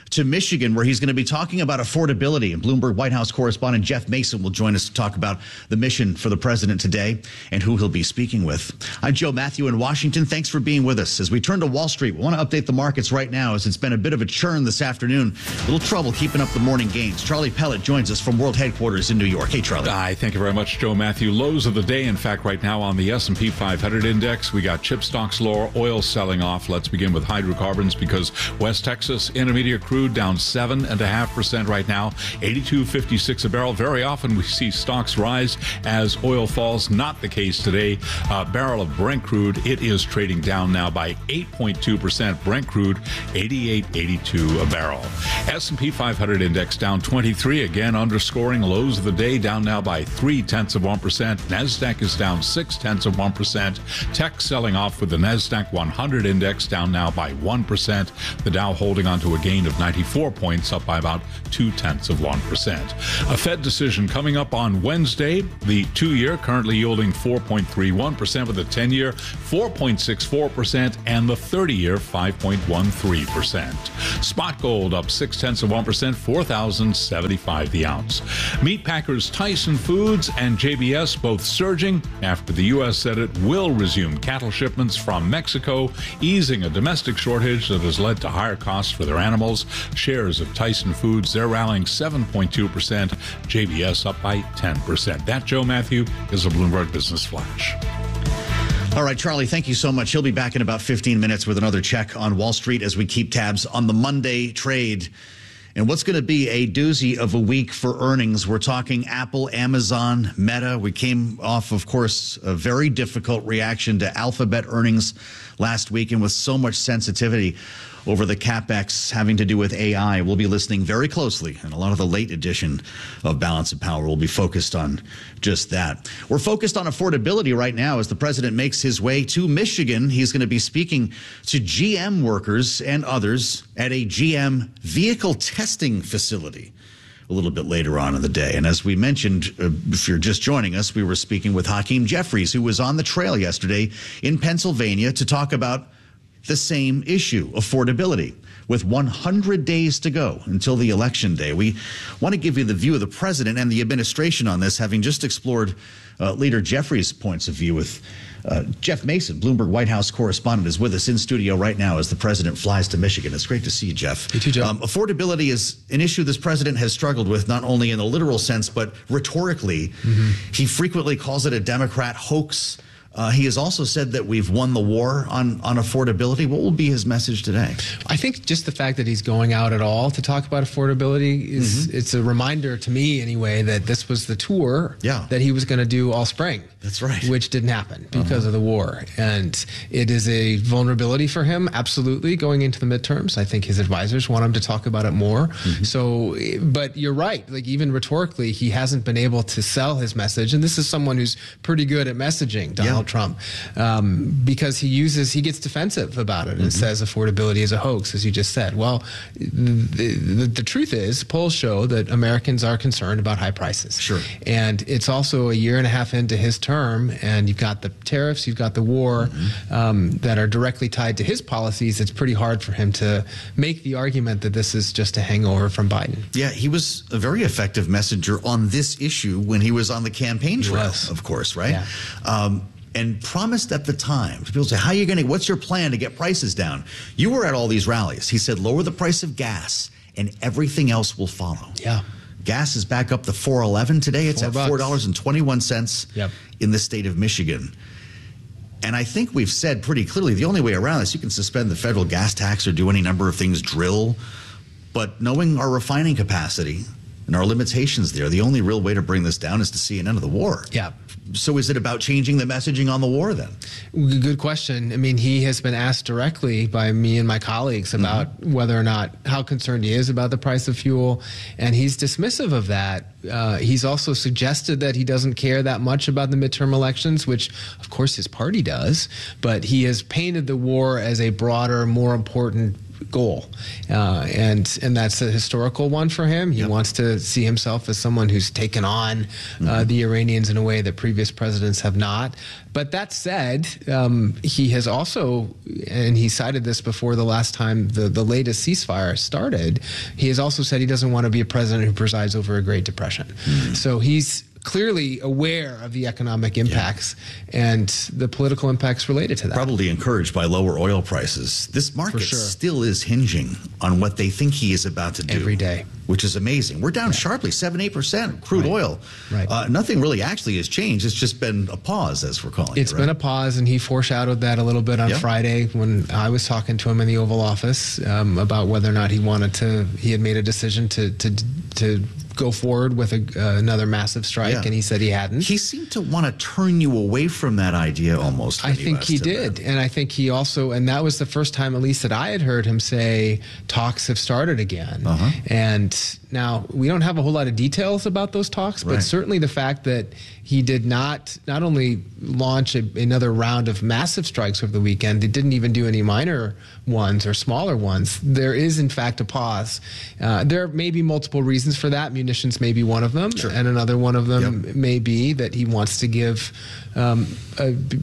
to Michigan, where he's going to be talking about affordability. And Bloomberg White House correspondent Jeff Mason will join us to talk about the mission for the president today and who he'll be speaking with. I'm Joe Matthew in Washington. Thanks for being with us. As we turn to Wall Street, we want to update the markets right now as it's been a bit of a churn this afternoon. A little trouble keeping up the morning gains. Charlie Pellet joins us from World Headquarters in New York. Hey, Charlie. Hi, thank you very much, Joe Matthew. Lows of the day, in fact, right now on the S and P five hundred index, we got chip stocks lower, oil selling off. Let's begin with hydrocarbons because West Texas intermediate crude down seven and a half percent right now, eighty-two fifty-six a barrel. Very often we see stocks rise as oil falls. Not the case today. A barrel of Brent crude, it is trading down now by eight point two percent. Brent crude, eighty-eight eighty-two a barrel. S and P five hundred index down twenty-three, again underscoring lows of the day, down now by three tenths of one percent. Nasdaq is down six tenths of one percent. Tech selling off with the Nasdaq one hundred index down now by one percent. The Dow holding on to a gain of ninety-four points, up by about two tenths of one percent. A Fed decision coming up on Wednesday. The two-year currently yielding four point three one percent, with the ten-year four point six four percent and the thirty-year five point one three percent. Spot gold up six tenths of one percent, four thousand seventy-five the ounce. Meat packers Tyson Foods and J B S both surging after the U S said it will resume cattle shipments from Mexico, easing a domestic shortage that has led to higher costs for their animals. Shares of Tyson Foods, they're rallying seven point two percent, J B S up by ten percent. That, Joe Matthew, is a Bloomberg Business Flash. All right, Charlie, thank you so much. He'll be back in about fifteen minutes with another check on Wall Street as we keep tabs on the Monday trade. And what's going to be a doozy of a week for earnings. We're talking Apple, Amazon, Meta. We came off, of course, a very difficult reaction to Alphabet earnings last week, and with so much sensitivity over the CapEx having to do with A I. We'll be listening very closely, and a lot of the late edition of Balance of Power will be focused on just that. We're focused on affordability right now as the president makes his way to Michigan. He's going to be speaking to G M workers and others at a G M vehicle testing facility a little bit later on in the day. And as we mentioned, uh, if you're just joining us, we were speaking with Hakeem Jeffries, who was on the trail yesterday in Pennsylvania to talk about the same issue, affordability. With one hundred days to go until the election day, we want to give you the view of the president and the administration on this, having just explored uh, Leader Jeffries' points of view with uh, Jeff Mason, Bloomberg White House correspondent, is with us in studio right now as the president flies to Michigan. It's great to see you, Jeff. You too, Joe. Um, affordability is an issue this president has struggled with, not only in the literal sense, but rhetorically. Mm-hmm. He frequently calls it a Democrat hoax. Uh, he has also said that we've won the war on, on affordability. What will be his message today? I think just the fact that he's going out at all to talk about affordability is mm-hmm. it's a reminder to me anyway that this was the tour yeah. that he was going to do all spring. That's right. Which didn't happen because uh-huh. of the war. And it is a vulnerability for him, absolutely, going into the midterms. I think his advisors want him to talk about it more. Mm-hmm. So, but you're right. Like, even rhetorically, he hasn't been able to sell his message. And this is someone who's pretty good at messaging, Donald yeah. Trump, um, because he uses, he gets defensive about it mm-hmm. and says affordability is a hoax, as you just said. Well, the, the, the truth is, polls show that Americans are concerned about high prices. Sure. And it's also a year and a half into his term. Term, and you've got the tariffs, you've got the war mm-hmm. um, that are directly tied to his policies. It's pretty hard for him to make the argument that this is just a hangover from Biden. Yeah, he was a very effective messenger on this issue when he was on the campaign trail, of course, right? Yeah. Um, and promised at the time, people say, how are you going to, what's your plan to get prices down? You were at all these rallies. He said, lower the price of gas and everything else will follow. Yeah. Gas is back up to four eleven today. It's Four at four dollars and twenty-one cents yep. in the state of Michigan. And I think we've said pretty clearly the only way around this, you can suspend the federal gas tax or do any number of things, drill. But knowing our refining capacity and our limitations there, the only real way to bring this down is to see an end of the war. Yeah. So is it about changing the messaging on the war then? Good question. I mean, he has been asked directly by me and my colleagues about mm-hmm. whether or not, how concerned he is about the price of fuel, and he's dismissive of that. Uh, he's also suggested that he doesn't care that much about the midterm elections, which of course his party does, but he has painted the war as a broader, more important goal, uh, and and that's a historical one for him. He yep. wants to see himself as someone who's taken on mm-hmm. uh, the Iranians in a way that previous presidents have not. But that said, um, he has also, and he cited this before the last time the, the latest ceasefire started, he has also said he doesn't want to be a president who presides over a Great Depression. Mm-hmm. So he's clearly aware of the economic impacts yeah. and the political impacts related to that. Probably encouraged by lower oil prices. This market sure. still is hinging on what they think he is about to do. Every day. Which is amazing. We're down yeah. sharply, seven, eight percent crude right. oil. Right. Uh, nothing really actually has changed. It's just been a pause, as we're calling it's it. It's been right? a pause, and he foreshadowed that a little bit on yep. Friday when I was talking to him in the Oval Office um, about whether or not he wanted to, he had made a decision to, to, to go forward with a, uh, another massive strike, yeah. and he said he hadn't. He seemed to want to turn you away from that idea almost. I think he did. That. And I think he also, and that was the first time, at least that I had heard him say, talks have started again. Uh-huh. And now, we don't have a whole lot of details about those talks, but right. certainly the fact that he did not not only launch a, another round of massive strikes over the weekend, they didn't even do any minor ones or smaller ones. There is, in fact, a pause. Uh, there may be multiple reasons for that. Munitions may be one of them, sure. and another one of them yep. may be that he wants to give um, a,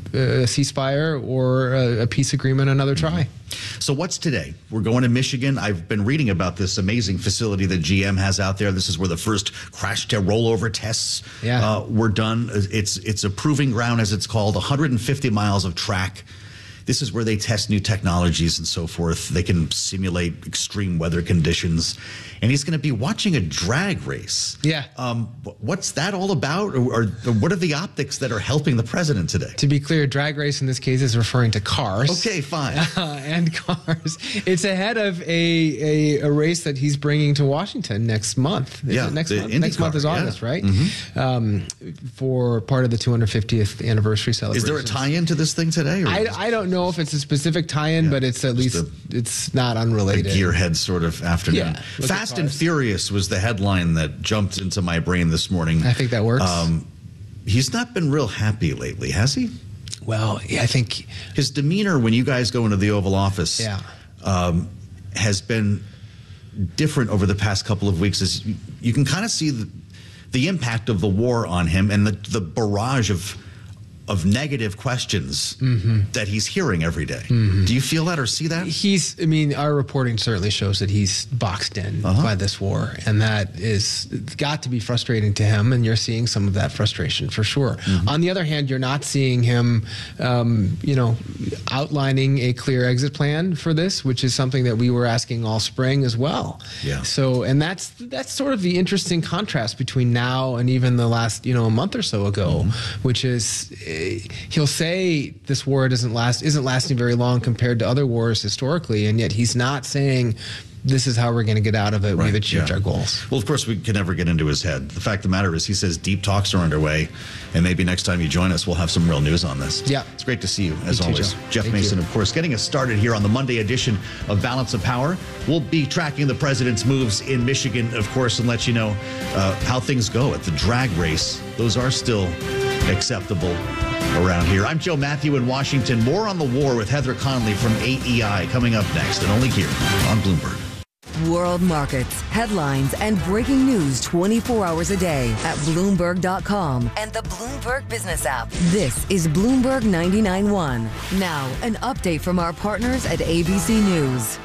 a ceasefire or a, a peace agreement another try. Mm-hmm. So what's today? We're going to Michigan. I've been reading about this amazing facility that G M has out there. This is where the first crash to rollover tests yeah. uh, were done. It's it's a proving ground, as it's called, one hundred fifty miles of track. This is where they test new technologies and so forth. They can simulate extreme weather conditions. And he's going to be watching a drag race. Yeah. Um, what's that all about? Or, or what are the optics that are helping the president today? To be clear, drag race in this case is referring to cars. Okay, fine. Uh, and cars. It's ahead of a, a, a race that he's bringing to Washington next month. Is yeah. it next the month? IndyCar, next month is August, yeah. right? Mm-hmm. Um, for part of the two hundred fiftieth anniversary celebration. Is there a tie-in to this thing today? Or I, I don't know if it's a specific tie-in, yeah, but it's at least, a, it's not unrelated. A gearhead sort of afternoon. Yeah, Fast and Furious was the headline that jumped into my brain this morning. I think that works. Um, he's not been real happy lately, has he? Well, yeah, I think his demeanor when you guys go into the Oval Office yeah. um, has been different over the past couple of weeks. As you, you can kind of see the, the impact of the war on him and the, the barrage of of negative questions mm-hmm. that he's hearing every day. Mm-hmm. Do you feel that or see that? He's, I mean, our reporting certainly shows that he's boxed in uh-huh. by this war, and that is got to be frustrating to him, and you're seeing some of that frustration for sure. Mm-hmm. On the other hand, you're not seeing him, um, you know, outlining a clear exit plan for this, which is something that we were asking all spring as well. Yeah. So, and that's that's sort of the interesting contrast between now and even the last, you know, a month or so ago, mm-hmm. which is he'll say this war doesn't last, isn't lasting very long compared to other wars historically, and yet he's not saying this is how we're going to get out of it. Right, We've achieved yeah. our goals. Well, of course, we can never get into his head. The fact of the matter is he says deep talks are underway, and maybe next time you join us, we'll have some real news on this. Yeah. It's great to see you, as Me always. Too, Jeff Thank Mason, you. of course, getting us started here on the Monday edition of Balance of Power. We'll be tracking the president's moves in Michigan, of course, and let you know uh, how things go at the drag race. Those are still acceptable around here. I'm Joe Matthew in Washington. More on the war with Heather Conley from A E I coming up next, and only here on Bloomberg. World markets, headlines, and breaking news twenty-four hours a day at Bloomberg dot com and the Bloomberg Business app. This is Bloomberg ninety-nine point one. Now, an update from our partners at A B C News.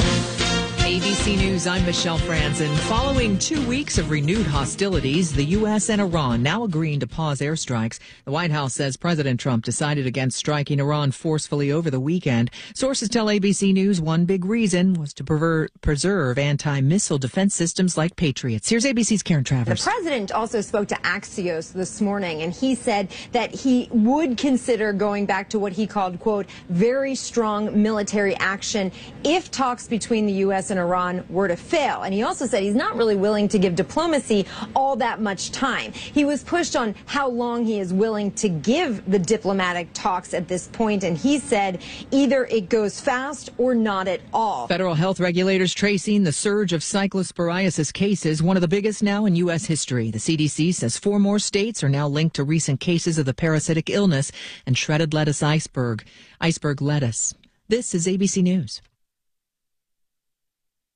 A B C News, I'm Michelle Franzen. Following two weeks of renewed hostilities, the U S and Iran now agreeing to pause airstrikes. The White House says President Trump decided against striking Iran forcefully over the weekend. Sources tell A B C News one big reason was to prever- preserve anti-missile defense systems like Patriots. Here's A B C's Karen Travers. The president also spoke to Axios this morning, and he said that he would consider going back to what he called, quote, very strong military action if talks between the U S and Iran were to fail. And he also said he's not really willing to give diplomacy all that much time. He was pushed on how long he is willing to give the diplomatic talks at this point, and he said either it goes fast or not at all. Federal health regulators tracing the surge of cyclosporiasis cases, one of the biggest now in U S history. The C D C says four more states are now linked to recent cases of the parasitic illness and shredded lettuce iceberg, iceberg lettuce. This is A B C News.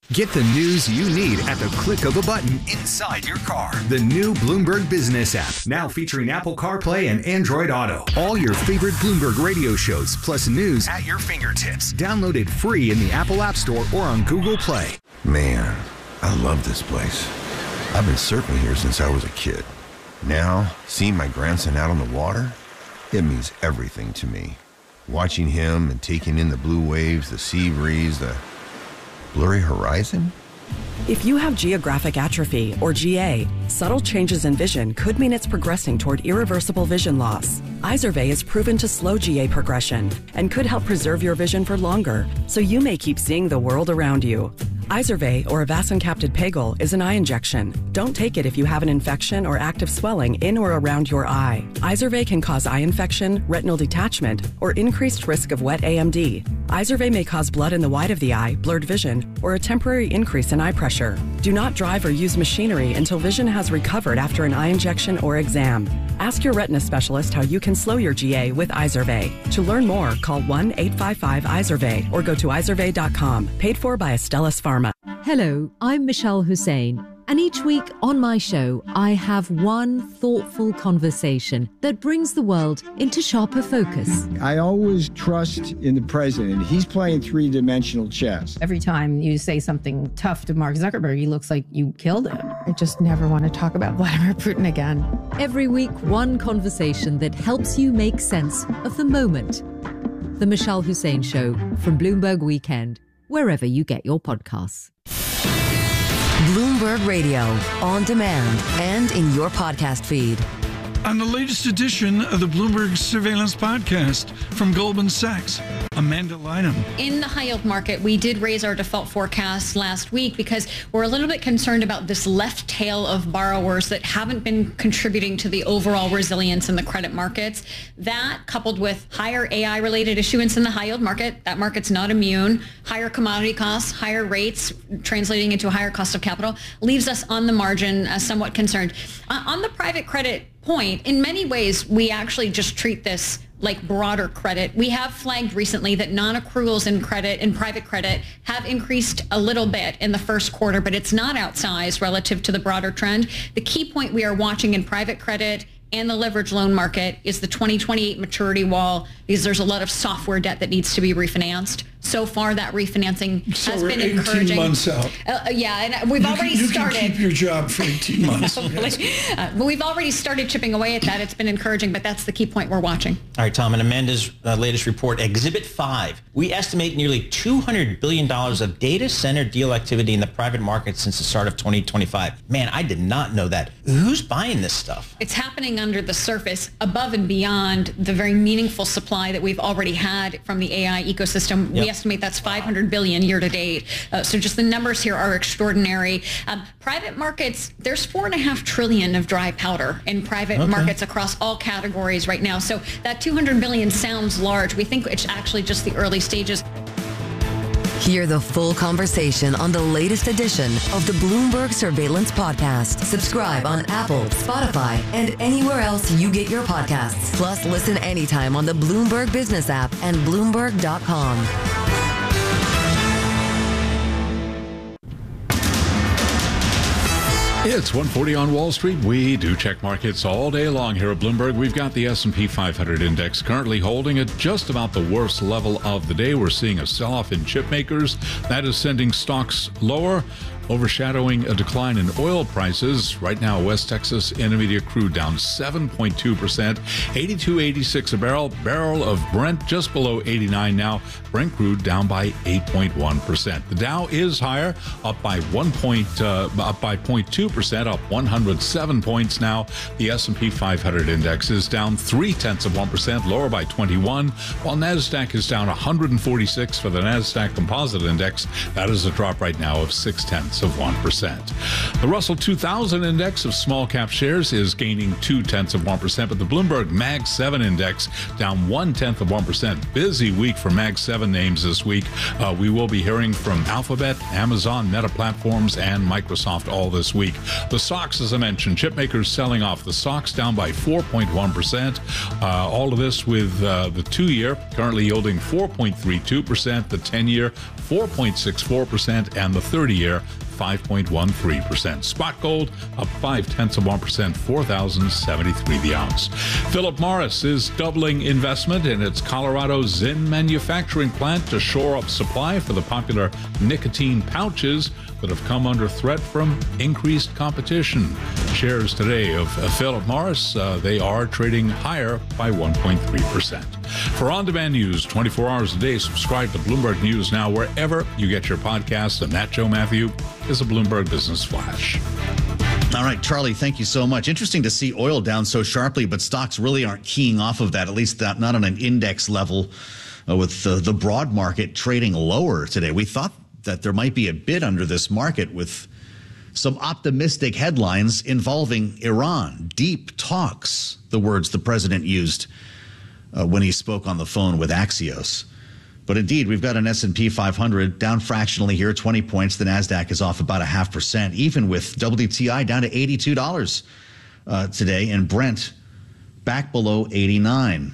Get the news you need at the click of a button inside your car. The new Bloomberg Business app, now featuring Apple CarPlay and Android Auto. All your favorite Bloomberg radio shows, plus news at your fingertips. Download it free in the Apple App Store or on Google Play. Man, I love this place. I've been surfing here since I was a kid. Now, seeing my grandson out on the water, it means everything to me. Watching him and taking in the blue waves, the sea breeze, the blurry horizon? If you have geographic atrophy, or G A, subtle changes in vision could mean it's progressing toward irreversible vision loss. Izervay is proven to slow G A progression and could help preserve your vision for longer, so you may keep seeing the world around you. Izervay, or avacincaptad pegol, is an eye injection. Don't take it if you have an infection or active swelling in or around your eye. Izervay can cause eye infection, retinal detachment, or increased risk of wet A M D. Izervay may cause blood in the white of the eye, blurred vision, or a temporary increase in eye pressure. Do not drive or use machinery until vision has recovered after an eye injection or exam. Ask your retina specialist how you can slow your G A with Izervay. To learn more, call one eight five five Izervay or go to izervay dot com. Paid for by Astellas Pharma. Hello, I'm Michelle Hussein, and each week on my show, I have one thoughtful conversation that brings the world into sharper focus. I always trust in the president. He's playing three-dimensional chess. Every time you say something tough to Mark Zuckerberg, he looks like you killed him. I just never want to talk about Vladimir Putin again. Every week, one conversation that helps you make sense of the moment. The Michelle Hussein Show from Bloomberg Weekend, wherever you get your podcasts. Bloomberg Radio, on demand and in your podcast feed. On the latest edition of the Bloomberg Surveillance Podcast from Goldman Sachs, Amanda Lynham. In the high yield market, we did raise our default forecast last week because we're a little bit concerned about this left tail of borrowers that haven't been contributing to the overall resilience in the credit markets. That, coupled with higher A I-related issuance in the high yield market, that market's not immune, higher commodity costs, higher rates, translating into a higher cost of capital, leaves us on the margin uh, somewhat concerned. Uh, on the private credit point, in many ways, we actually just treat this like broader credit. We have flagged recently that non-accruals in credit, in private credit, have increased a little bit in the first quarter, but it's not outsized relative to the broader trend. The key point we are watching in private credit and the leverage loan market is the twenty twenty-eight maturity wall, because there's a lot of software debt that needs to be refinanced. So far, that refinancing so has we're been eighteen encouraging. months out. Uh, yeah, and we've you already can, you started. You can keep your job for eighteen months. Yes. uh, but we've already started chipping away at that. It's been encouraging, but that's the key point we're watching. All right, Tom, in Amanda's uh, latest report, Exhibit five, we estimate nearly two hundred billion dollars of data center deal activity in the private market since the start of twenty twenty-five. Man, I did not know that. Who's buying this stuff? It's happening under the surface, above and beyond the very meaningful supply that we've already had from the A I ecosystem. Yep. We estimate that's five hundred billion year to date. Uh, so just the numbers here are extraordinary. Um, private markets, there's four and a half trillion of dry powder in private okay. markets across all categories right now. So that two hundred billion sounds large. We think it's actually just the early stages. Hear the full conversation on the latest edition of the Bloomberg Surveillance Podcast. Subscribe on Apple, Spotify, and anywhere else you get your podcasts. Plus, listen anytime on the Bloomberg Business app and Bloomberg dot com. It's one forty on Wall Street. We do check markets all day long here at Bloomberg. We've got the S and P five hundred index currently holding at just about the worst level of the day. We're seeing a sell-off in chip makers. That is sending stocks lower, overshadowing a decline in oil prices. Right now, West Texas Intermediate crude down seven point two percent, eighty-two eighty-six a barrel. Barrel of Brent just below eighty-nine now. Brent crude down by eight point one percent. The Dow is higher, up by one point, uh, up by zero point two percent, up one hundred seven points now. The S and P five hundred index is down three tenths of one percent, lower by twenty-one, while Nasdaq is down one hundred forty-six for the Nasdaq Composite Index. That is a drop right now of six tenths tenths of one percent. The Russell two thousand index of small cap shares is gaining two tenths of one percent, but the Bloomberg Mag seven index down one tenth of one percent. Busy week for Mag seven names this week. Uh, we will be hearing from Alphabet, Amazon, Meta Platforms, and Microsoft all this week. The stocks, as I mentioned, chip makers selling off. The stocks down by four point one percent. Uh, all of this with uh, the two-year currently yielding four point three two percent, the ten-year four point six four percent, and the thirty-year five point one three percent. Spot gold up five tenths of one percent, four thousand seventy-three the ounce. Philip Morris is doubling investment in its Colorado Zyn manufacturing plant to shore up supply for the popular nicotine pouches that have come under threat from increased competition. Shares today of uh, Philip Morris, uh, they are trading higher by one point three percent. For on-demand news twenty-four hours a day, subscribe to Bloomberg News Now wherever you get your podcasts. And that, Joe Matthew, is a Bloomberg Business Flash. All right, Charlie, thank you so much. Interesting to see oil down so sharply, but stocks really aren't keying off of that, at least not, not on an index level, uh, with the, the broad market trading lower today. We thought that there might be a bid under this market with some optimistic headlines involving Iran. Deep talks, the words the president used uh, when he spoke on the phone with Axios. But indeed, we've got an S and P five hundred down fractionally here, twenty points. The NASDAQ is off about a half percent, even with W T I down to eighty-two dollars uh, today, and Brent back below eighty-nine.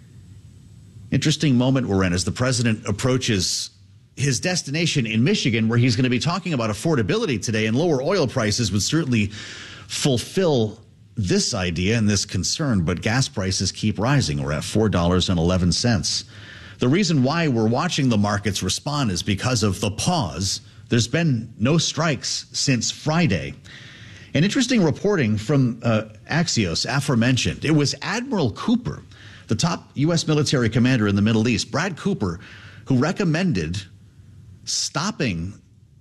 Interesting moment we're in as the president approaches his destination in Michigan, where he's going to be talking about affordability today, and lower oil prices would certainly fulfill this idea and this concern, but gas prices keep rising. We're at four dollars and eleven cents. The reason why we're watching the markets respond is because of the pause. There's been no strikes since Friday. An interesting reporting from uh, Axios, aforementioned. It was Admiral Cooper, the top U S military commander in the Middle East, Brad Cooper, who recommended stopping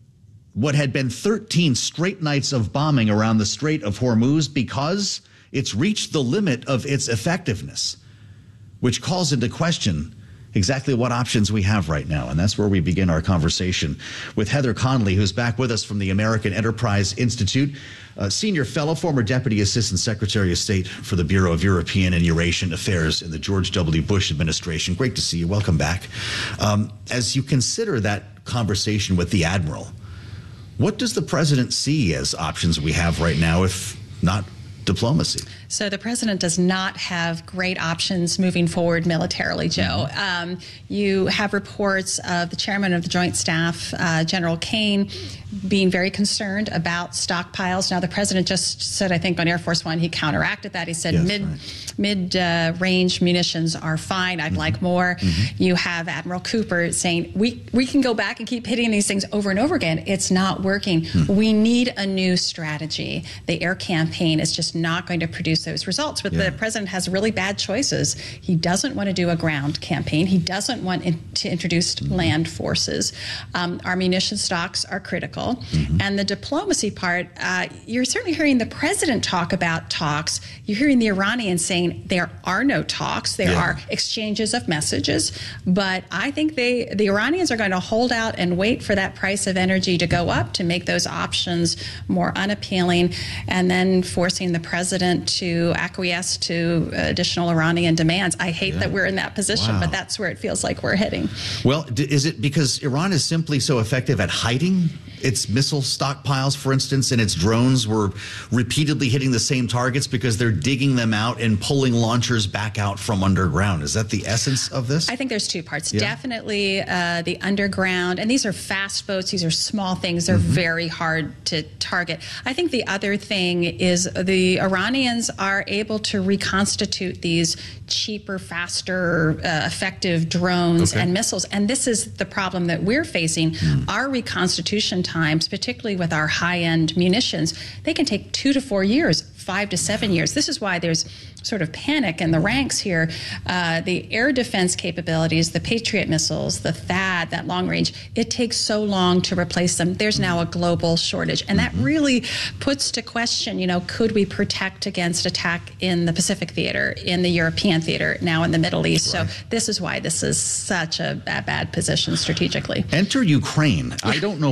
what had been thirteen straight nights of bombing around the Strait of Hormuz because it's reached the limit of its effectiveness, which calls into question exactly what options we have right now. And that's where we begin our conversation with Heather Conley, who's back with us from the American Enterprise Institute, a senior fellow, former Deputy Assistant Secretary of State for the Bureau of European and Eurasian Affairs in the George W. Bush administration. Great to see you. Welcome back. Um, as you consider that conversation with the Admiral, what does the president see as options we have right now, if not diplomacy? So the president does not have great options moving forward militarily, Joe. Um, you have reports of the chairman of the Joint Staff, uh, General Kane, being very concerned about stockpiles. Now, the president just said, I think, on Air Force One, he counteracted that. He said yes, mid, right. mid uh, range munitions are fine. I'd mm-hmm. like more. Mm-hmm. You have Admiral Cooper saying, we, we can go back and keep hitting these things over and over again. It's not working. Mm-hmm. We need a new strategy. The air campaign is just not going to produce those results. But yeah. the president has really bad choices. He doesn't want to do a ground campaign. He doesn't want in, to introduce mm-hmm. land forces. Um, our munition stocks are critical. Mm-hmm. And the diplomacy part, uh, you're certainly hearing the president talk about talks. You're hearing the Iranians saying there are no talks. There yeah. are exchanges of messages. But I think they, the Iranians are going to hold out and wait for that price of energy to go up to make those options more unappealing, and then forcing the president to acquiesce to additional Iranian demands. I hate yeah. that we're in that position, wow. but that's where it feels like we're heading. Well, is it because Iran is simply so effective at hiding its missile stockpiles, for instance, and its drones were repeatedly hitting the same targets because they're digging them out and pulling launchers back out from underground? Is that the essence of this? I think there's two parts. Yeah. Definitely uh, the underground, and these are fast boats. These are small things. They're mm-hmm. very hard to target. I think the other thing is the Iranians are able to reconstitute these cheaper, faster, uh, effective drones okay. and missiles. And this is the problem that we're facing. Mm. Our reconstitution times, particularly with our high-end munitions, they can take two to four years, five to seven years. This is why there's sort of panic in the ranks here. Uh, the air defense capabilities, the Patriot missiles, the THAAD, that long range, it takes so long to replace them. There's now a global shortage. And that really puts to question, you know, could we protect against attack in the Pacific theater, in the European theater, now in the Middle East? Right. So this is why this is such a, a bad position strategically. Enter Ukraine. I don't know what to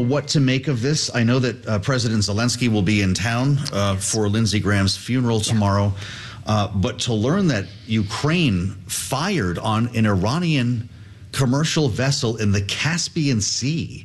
make of this? I know that uh, President Zelensky will be in town uh, for Lindsey Graham's funeral tomorrow, uh, but to learn that Ukraine fired on an Iranian commercial vessel in the Caspian Sea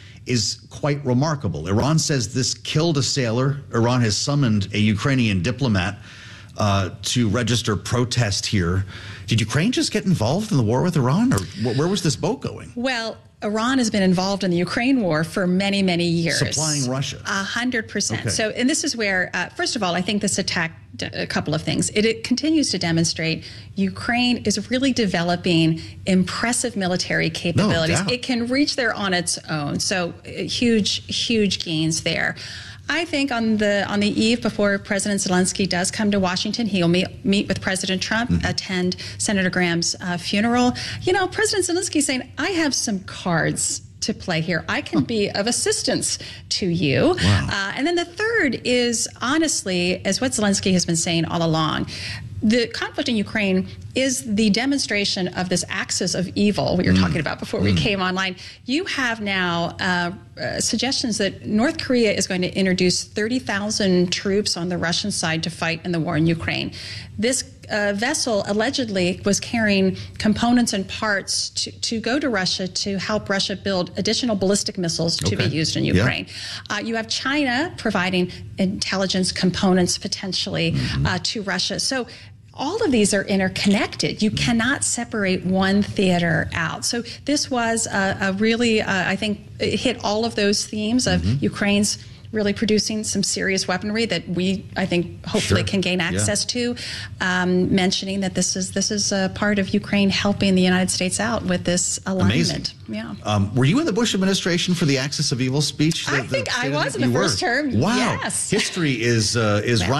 is quite remarkable. Iran says this killed a sailor. Iran has summoned a Ukrainian diplomat uh, to register protest here. Did Ukraine just get involved in the war with Iran, or wh- where was this boat going? Well, Iran has been involved in the Ukraine war for many, many years. Supplying Russia. A hundred percent. Okay. So, and this is where, uh, first of all, I think this attack a couple of things. It, it continues to demonstrate Ukraine is really developing impressive military capabilities. No doubt. It can reach there on its own. So uh, huge, huge gains there. I think on the on the eve before President Zelensky does come to Washington, he'll meet, meet with President Trump, mm-hmm. attend Senator Graham's uh, funeral. You know, President Zelensky saying, I have some cards to play here. I can be of assistance to you. Wow. Uh, and then the third is, honestly, as what Zelensky has been saying all along, the conflict in Ukraine is the demonstration of this axis of evil we were mm. talking about before mm. we came online. You have now uh, uh, suggestions that North Korea is going to introduce thirty thousand troops on the Russian side to fight in the war in Ukraine. This uh, vessel allegedly was carrying components and parts to, to go to Russia to help Russia build additional ballistic missiles to okay. be used in Ukraine. Yeah. Uh, you have China providing intelligence components potentially mm-hmm. uh, to Russia. So all of these are interconnected. You cannot separate one theater out. So this was a, a really, uh, I think, it hit all of those themes of mm-hmm. Ukraine's really producing some serious weaponry that we, I think, hopefully sure. can gain access yeah. to. Um, mentioning that this is this is a part of Ukraine helping the United States out with this alignment. Amazing. Yeah. Um, were you in the Bush administration for the Axis of Evil speech? I The, think the I was in you the were. first term. Wow. Yes. History is uh, is right.